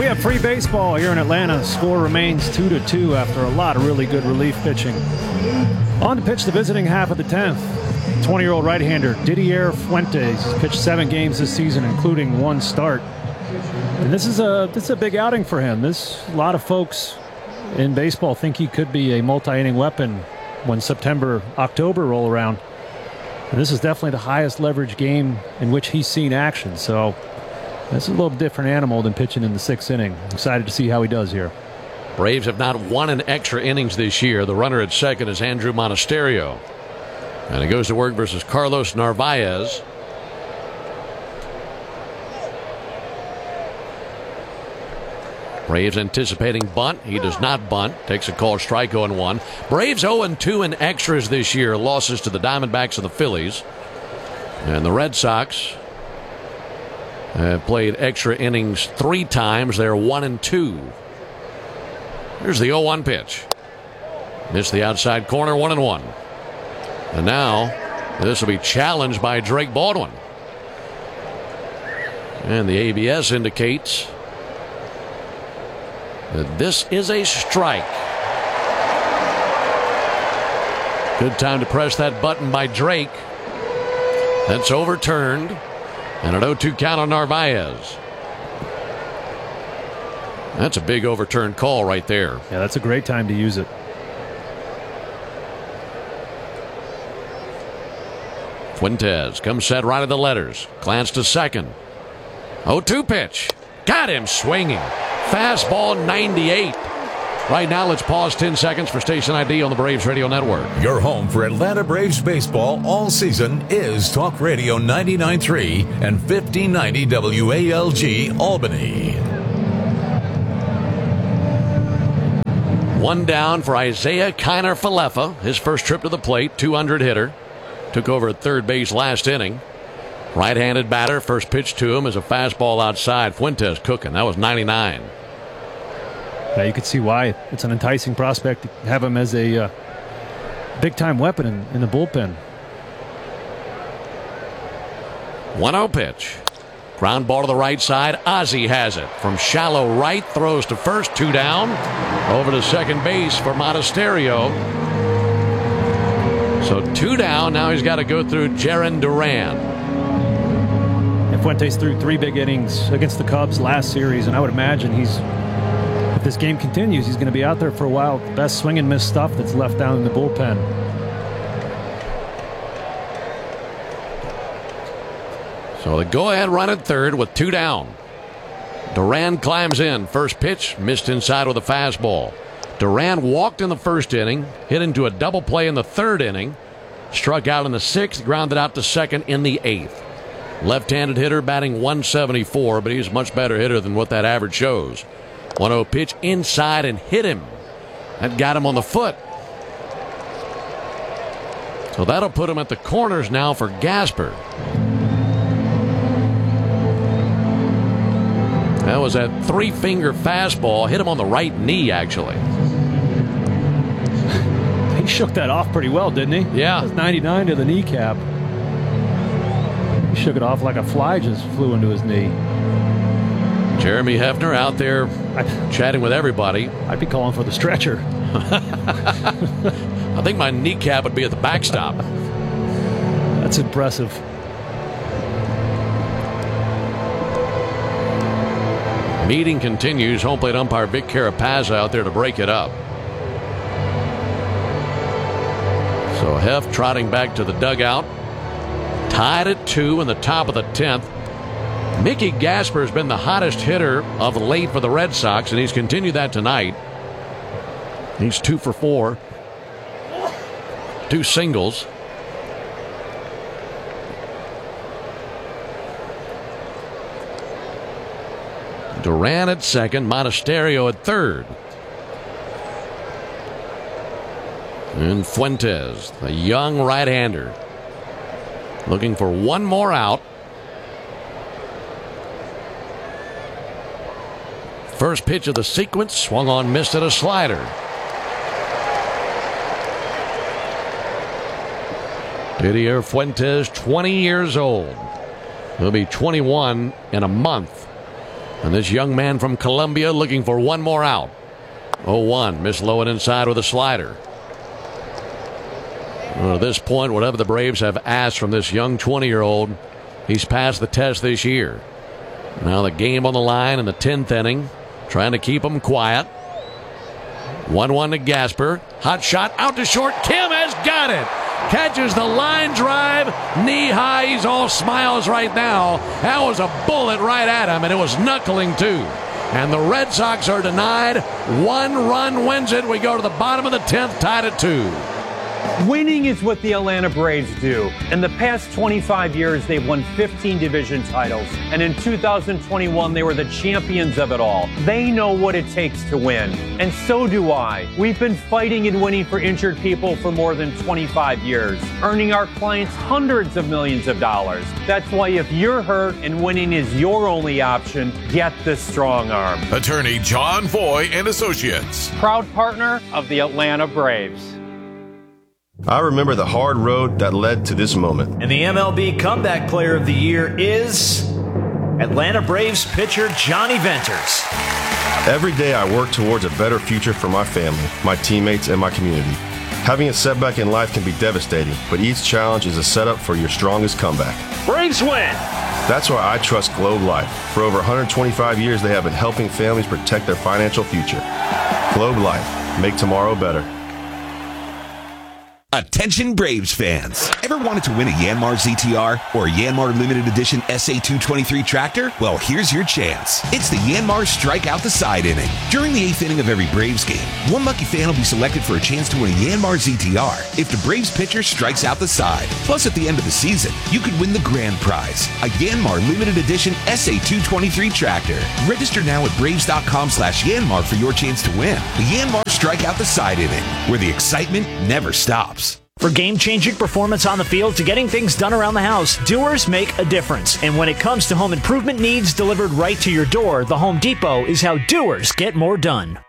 have free baseball here in Atlanta. Score remains 2-2 after a lot of really good relief pitching. On to pitch the visiting half of the 10th. 20-year-old right-hander Didier Fuentes has pitched 7 games this season, including 1 start. And this is a big outing for him. A lot of folks in baseball think he could be a multi-inning weapon when September, October roll around. And this is definitely the highest leverage game in which he's seen action. So this is a little different animal than pitching in the 6th inning. Excited to see how he does here. Braves have not won in extra innings this year. The runner at second is Andrew Monasterio. And he goes to work versus Carlos Narvaez. Braves anticipating bunt. He does not bunt. Takes a called strike 0-1. Braves 0-2 in extras this year. Losses to the Diamondbacks and the Phillies. And the Red Sox have played extra innings 3 times. They're 1-2. Here's the 0-1 pitch. Missed the outside corner, 1-1. And now this will be challenged by Drake Baldwin. And the ABS indicates that this is a strike. Good time to press that button by Drake. That's overturned. And an 0-2 count on Narvaez. That's a big overturned call right there. Yeah, that's a great time to use it. Fuentes comes set right of the letters. Glance to second. 0-2 pitch. Got him swinging. Fastball 98. Right now, let's pause 10 seconds for station ID on the Braves Radio Network. Your home for Atlanta Braves baseball all season is Talk Radio 99.3 and 1590 WALG Albany. 1 down for Isaiah Kiner-Falefa. His first trip to the plate, 200 hitter. Took over at third base last inning. Right-handed batter. First pitch to him is a fastball outside. Fuentes cooking. That was 99. Yeah, you can see why it's an enticing prospect to have him as a big-time weapon in the bullpen. 1-0 pitch. Ground ball to the right side. Ozzie has it. From shallow right, throws to first, 2 down. Over to second base for Monasterio. So 2 down. Now he's got to go through Jarren Duran. And Fuentes threw 3 big innings against the Cubs last series, and I would imagine if this game continues, he's going to be out there for a while. The best swing and miss stuff that's left down in the bullpen. So the go-ahead run at third with 2 down. Duran climbs in. First pitch, missed inside with a fastball. Duran walked in the first inning, hit into a double play in the 3rd inning, struck out in the 6th, grounded out to second in the 8th. Left-handed hitter batting 174, but he's a much better hitter than what that average shows. 1-0 pitch inside and hit him. That got him on the foot. So that'll put him at the corners now for Gasper. That was that 3-finger fastball. Hit him on the right knee, actually. He shook that off pretty well, didn't he? Yeah. That was 99 to the kneecap. He shook it off like a fly just flew into his knee. Jeremy Hefner out there chatting with everybody. I'd be calling for the stretcher. I think my kneecap would be at the backstop. That's impressive. Meeting continues. Home plate umpire Vic Carapazza out there to break it up. So Hef trotting back to the dugout. Tied at 2 in the top of the 10th. Mickey Gasper has been the hottest hitter of late for the Red Sox, and he's continued that tonight. He's 2 for 4. 2 singles. Duran at second, Monasterio at third. And Fuentes, the young right-hander, looking for one more out. First pitch of the sequence, swung on, missed at a slider. Didier Fuentes, 20 years old. He'll be 21 in a month. And this young man from Columbia looking for one more out. 0-1. Miss low and inside with a slider. Well, at this point, whatever the Braves have asked from this young 20-year-old, he's passed the test this year. Now the game on the line in the 10th inning, trying to keep them quiet. 1-1 to Gasper. Hot shot out to short. Kim has got it. Catches the line drive, knee high. He's all smiles right now. That was a bullet right at him, and it was knuckling too. And the Red Sox are denied. 1 run wins it. We go to the bottom of the 10th, tied at 2. Winning is what the Atlanta Braves do. In the past 25 years, they've won 15 division titles. And in 2021, they were the champions of it all. They know what it takes to win. And so do I. We've been fighting and winning for injured people for more than 25 years, earning our clients hundreds of millions of dollars. That's why if you're hurt and winning is your only option, get the Strong Arm. Attorney John Foy and Associates. Proud partner of the Atlanta Braves. I remember the hard road that led to this moment. And the MLB Comeback Player of the Year is Atlanta Braves pitcher Johnny Venters. Every day I work towards a better future for my family, my teammates, and my community. Having a setback in life can be devastating, but each challenge is a setup for your strongest comeback. Braves win! That's why I trust Globe Life. For over 125 years, they have been helping families protect their financial future. Globe Life. Make tomorrow better. Attention Braves fans. Ever wanted to win a Yanmar ZTR or a Yanmar Limited Edition SA223 tractor? Well, here's your chance. It's the Yanmar Strike Out the Side inning. During the 8th inning of every Braves game, one lucky fan will be selected for a chance to win a Yanmar ZTR if the Braves pitcher strikes out the side. Plus, at the end of the season, you could win the grand prize, a Yanmar Limited Edition SA223 tractor. Register now at Braves.com/Yanmar for your chance to win the Yanmar Strike Out the Side inning, where the excitement never stops. For game-changing performance on the field to getting things done around the house, doers make a difference. And when it comes to home improvement needs delivered right to your door, the Home Depot is how doers get more done.